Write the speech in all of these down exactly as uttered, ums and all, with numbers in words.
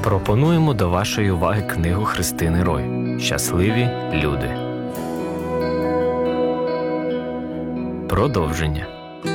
Пропонуємо до вашої уваги книгу Христини Рой «Щасливі люди». Продовження.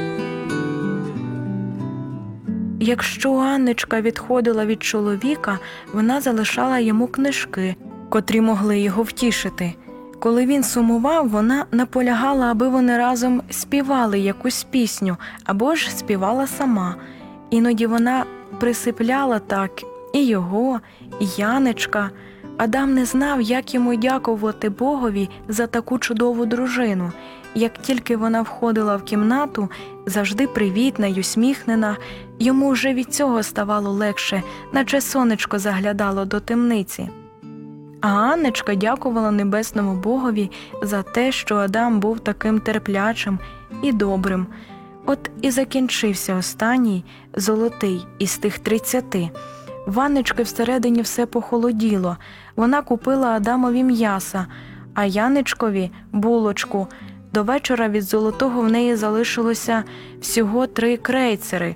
Якщо Анночка відходила від чоловіка, вона залишала йому книжки, котрі могли його втішити. Коли він сумував, вона наполягала, аби вони разом співали якусь пісню, або ж співала сама. Іноді вона присипляла так і його, і Яночка. Адам не знав, як йому дякувати Богові за таку чудову дружину. Як тільки вона входила в кімнату, завжди привітна й усміхнена, йому вже від цього ставало легше, наче сонечко заглядало до темниці. А Анночка дякувала небесному Богові за те, що Адам був таким терплячим і добрим. От і закінчився останній, золотий, із тих тридцяти. В Анночки всередині все похолоділо. Вона купила Адамові м'яса, а Яночкові – булочку. До вечора від золотого в неї залишилося всього три крейцери.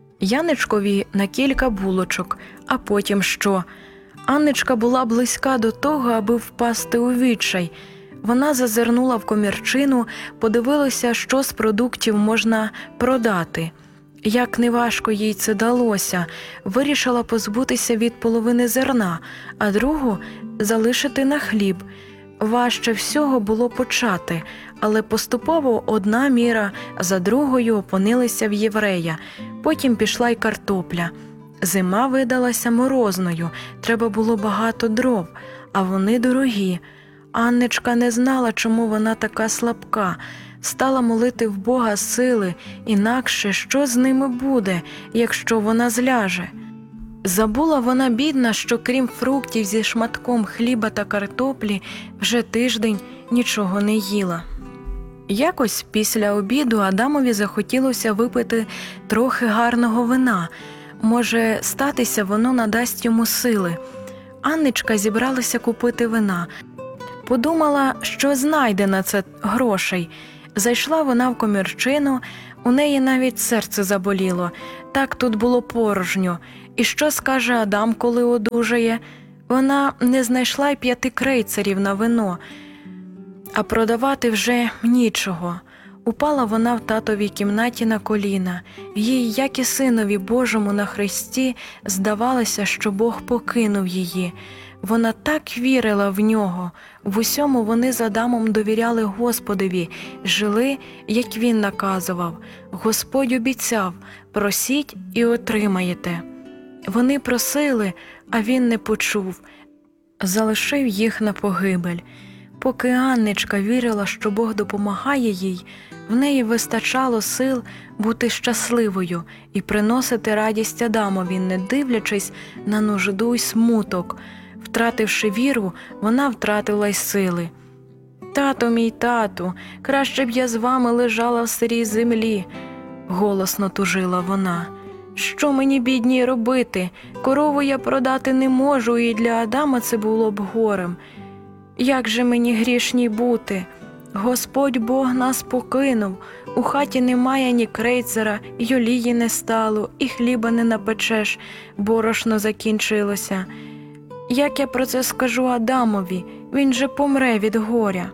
Яночкові на кілька булочок, а потім що? Анночка була близька до того, аби впасти у відчай. Вона зазирнула в комірчину, подивилася, що з продуктів можна продати. Як неважко їй це далося, вирішила позбутися від половини зерна, а другу залишити на хліб. Важче всього було почати, але поступово одна міра за другою опинилися в єврея. Потім пішла й картопля. Зима видалася морозною, треба було багато дров, а вони дорогі. Анночка не знала, чому вона така слабка. Стала молити в Бога сили, інакше що з ними буде, якщо вона зляже? Забула вона, бідна, що крім фруктів зі шматком хліба та картоплі вже тиждень нічого не їла. Якось після обіду Адамові захотілося випити трохи гарного вина. Може, статися воно надасть йому сили. Анночка зібралася купити вина. Подумала, що знайде на це грошей. Зайшла вона в комірчину, у неї навіть серце заболіло. Так тут було порожньо. І що скаже Адам, коли одужає? Вона не знайшла й п'яти крейцерів на вино, а продавати вже нічого. Упала вона в татовій кімнаті на коліна. Їй, як і синові Божому на хресті, здавалося, що Бог покинув її. Вона так вірила в нього. В усьому вони з Адамом довіряли Господові, жили, як він наказував. Господь обіцяв: просіть і отримаєте. Вони просили, а він не почув. Залишив їх на погибель. Поки Анночка вірила, що Бог допомагає їй, в неї вистачало сил бути щасливою і приносити радість Адамові, не дивлячись на нужду й смуток. Втративши віру, вона втратила й сили. «Тато мій, тату, краще б я з вами лежала в сирій землі», – голосно тужила вона. «Що мені, бідній, робити? Корову я продати не можу, і для Адама це було б горем. Як же мені грішній бути? Господь Бог нас покинув, у хаті немає ні крейцера, й олії не стало, і хліба не напечеш, борошно закінчилося. Як я про це скажу Адамові? Він же помре від горя».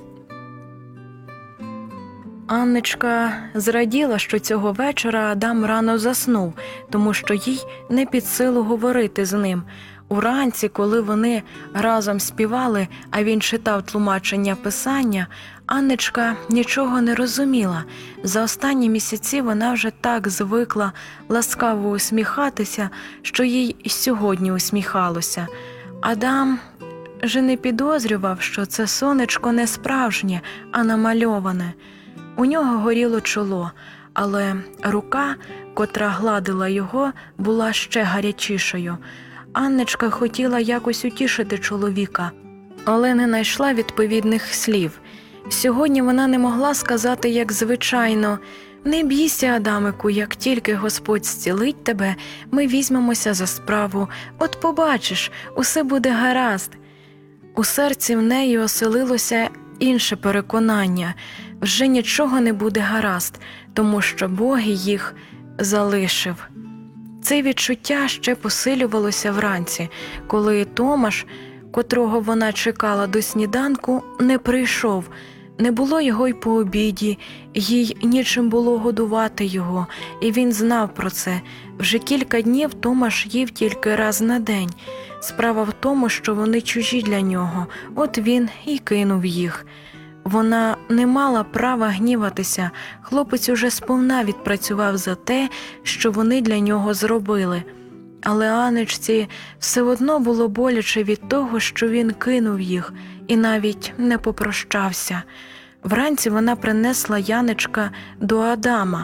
Анночка зраділа, що цього вечора Адам рано заснув, тому що їй не під силу говорити з ним. Уранці, коли вони разом співали, а він читав тлумачення Писання, Анночка нічого не розуміла. За останні місяці вона вже так звикла ласкаво усміхатися, що їй і сьогодні усміхалося. Адам же не підозрював, що це сонечко не справжнє, а намальоване. У нього горіло чоло, але рука, котра гладила його, була ще гарячішою. Анночка хотіла якось утішити чоловіка, але не знайшла відповідних слів. Сьогодні вона не могла сказати, як звичайно: «Не бійся, Адамику, як тільки Господь зцілить тебе, ми візьмемося за справу. От побачиш, усе буде гаразд». У серці в неї оселилося інше переконання: вже нічого не буде гаразд, тому що Бог їх залишив. Це відчуття ще посилювалося вранці, коли Томаш, котрого вона чекала до сніданку, не прийшов. Не було його й по обіді, їй нічим було годувати його, і він знав про це. Вже кілька днів Томаш їв тільки раз на день. Справа в тому, що вони чужі для нього, от він і кинув їх. Вона не мала права гніватися, хлопець уже сповна відпрацював за те, що вони для нього зробили. Але Анночці все одно було боляче від того, що він кинув їх і навіть не попрощався. Вранці вона принесла Яничка до Адама.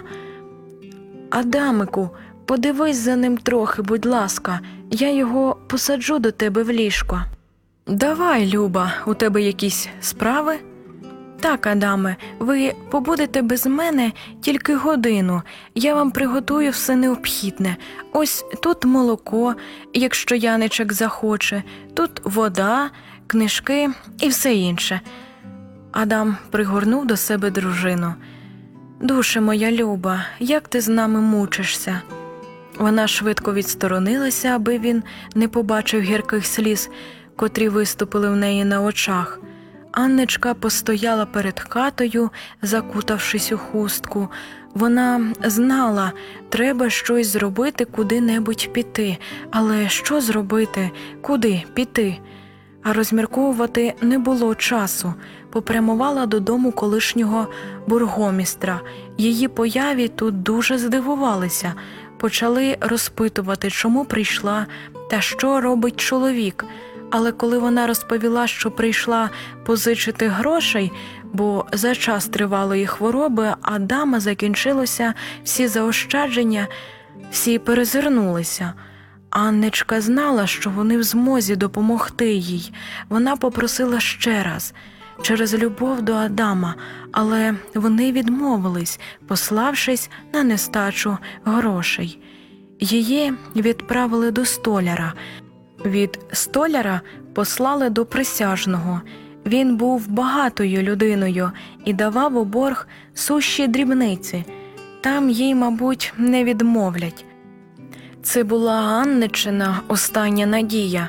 «Адамику, подивись за ним трохи, будь ласка, я його посаджу до тебе в ліжко». «Давай, Люба, у тебе якісь справи?» «Так, Адаме, ви побудете без мене тільки годину, я вам приготую все необхідне. Ось тут молоко, якщо Яничок захоче, тут вода, книжки і все інше». Адам пригорнув до себе дружину. «Душе моя Люба, як ти з нами мучишся?» Вона швидко відсторонилася, аби він не побачив гірких сліз, котрі виступили в неї на очах. Анночка постояла перед хатою, закутавшись у хустку. Вона знала, треба щось зробити, куди-небудь піти. Але що зробити? Куди піти? А розмірковувати не було часу. Попрямувала додому колишнього бургомістра. Її появі тут дуже здивувалися. Почали розпитувати, чому прийшла та що робить чоловік. Але коли вона розповіла, що прийшла позичити грошей, бо за час тривалої хвороби Адама закінчилося всі заощадження, всі перезирнулися. Анночка знала, що вони в змозі допомогти їй. Вона попросила ще раз, через любов до Адама, але вони відмовились, пославшись на нестачу грошей. Її відправили до столяра. Від столяра послали до присяжного. Він був багатою людиною і давав у борг сущі дрібниці. Там їй, мабуть, не відмовлять. Це була Анничина остання надія.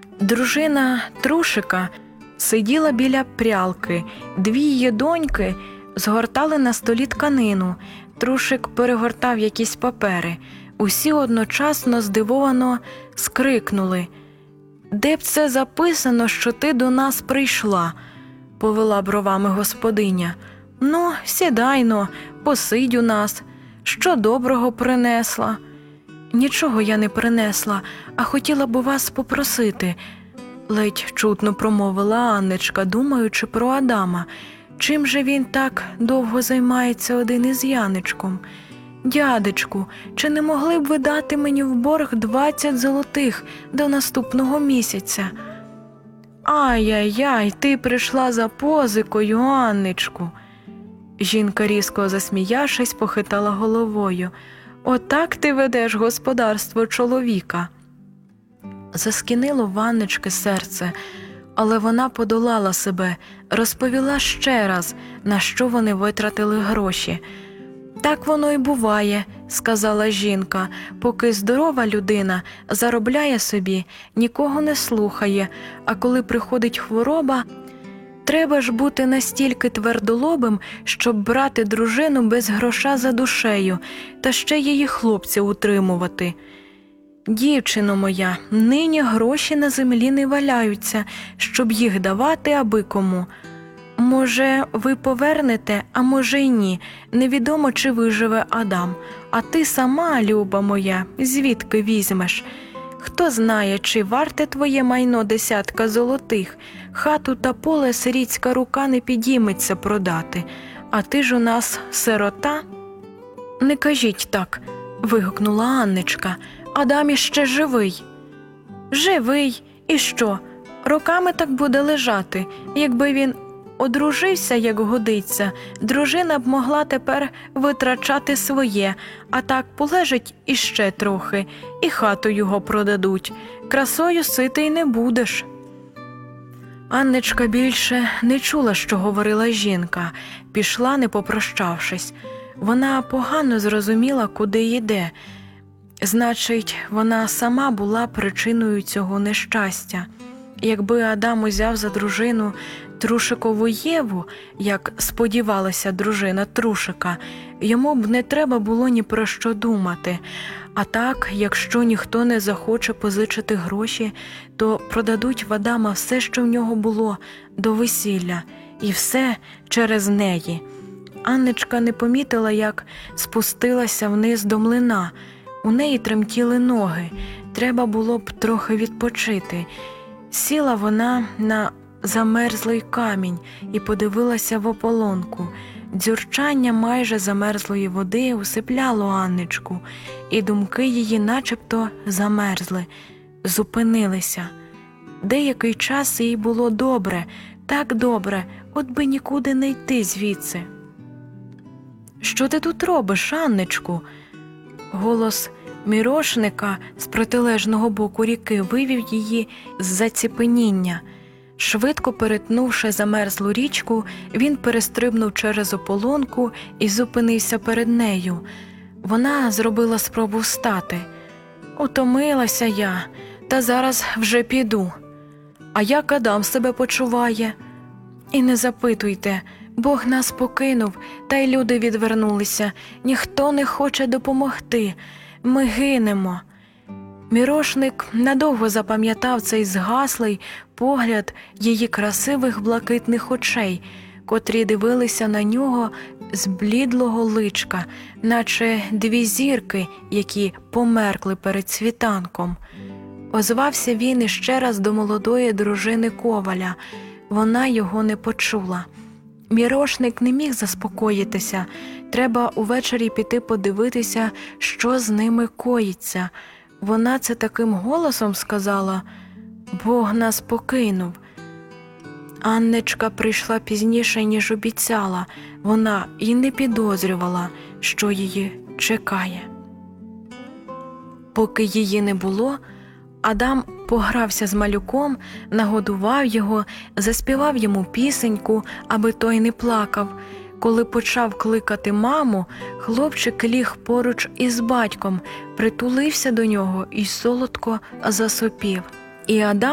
Дружина Трушика сиділа біля прялки. Дві її доньки згортали на столі тканину. Трушик перегортав якісь папери. Усі одночасно здивовано скрикнули. «Де б це записано, що ти до нас прийшла?» – повела бровами господиня. «Ну, сідайно, посидь у нас. Що доброго принесла?» «Нічого я не принесла, а хотіла б у вас попросити», – ледь чутно промовила Анночка, думаючи про Адама. Чим же він так довго займається один із Яничком? «Дядечку, чи не могли б ви дати мені в борг двадцять золотих до наступного місяця?» «Ай-яй-яй, ти прийшла за позикою, Анничку!» Жінка, різко засміявшись, похитала головою. «Отак ти ведеш господарство чоловіка!» Заскінило в Анночки серце, але вона подолала себе, розповіла ще раз, на що вони витратили гроші. «Так воно й буває», – сказала жінка, «поки здорова людина заробляє собі, нікого не слухає, а коли приходить хвороба, треба ж бути настільки твердолобим, щоб брати дружину без гроша за душею, та ще її хлопця утримувати. Дівчино моя, нині гроші на землі не валяються, щоб їх давати аби кому. Може, ви повернете, а може й ні. Невідомо, чи виживе Адам. А ти сама, Люба моя, звідки візьмеш? Хто знає, чи варте твоє майно десятка золотих? Хату та поле сирітська рука не підійметься продати. А ти ж у нас сирота?» «Не кажіть так», – вигукнула Анночка. «Адам іще живий». «Живий? І що? Роками так буде лежати, якби він одружився, як годиться, дружина б могла тепер витрачати своє, а так полежить іще трохи, і хату його продадуть. Красою ситий не будеш». Анночка більше не чула, що говорила жінка, пішла, не попрощавшись. Вона погано зрозуміла, куди йде. Значить, вона сама була причиною цього нещастя. Якби Адам узяв за дружину Трушикову Єву, як сподівалася дружина Трушика, йому б не треба було ні про що думати. А так, якщо ніхто не захоче позичити гроші, то продадуть в Адама все, що в нього було, до весілля, і все через неї. Анничка не помітила, як спустилася вниз до млина. У неї тремтіли ноги, треба було б трохи відпочити. Сіла вона на замерзлий камінь і подивилася в ополонку. Дзюрчання майже замерзлої води усипляло Анничку, і думки її начебто замерзли, зупинилися. Деякий час їй було добре, так добре, от би нікуди не йти звідси. «Що ти тут робиш, Анничку?» Голос Мірошника з протилежного боку ріки вивів її з заціпеніння. Швидко перетнувши замерзлу річку, він перестрибнув через ополонку і зупинився перед нею. Вона зробила спробу встати. «Утомилася я, та зараз вже піду. А як Адам себе почуває?» «І не запитуйте, Бог нас покинув, та й люди відвернулися. Ніхто не хоче допомогти. Ми гинемо». Мірошник надовго запам'ятав цей згаслий погляд її красивих блакитних очей, котрі дивилися на нього з блідлого личка, наче дві зірки, які померкли перед світанком. Озвався він іще раз до молодої дружини Коваля. Вона його не почула. Мірошник не міг заспокоїтися. Треба увечері піти подивитися, що з ними коїться. Вона це таким голосом сказала: «Бог нас покинув». Анничка прийшла пізніше, ніж обіцяла. Вона і не підозрювала, що її чекає. Поки її не було, Адам погрався з малюком, нагодував його, заспівав йому пісеньку, аби той не плакав. Коли почав кликати маму, хлопчик ліг поруч із батьком, притулився до нього і солодко засопів. І Адам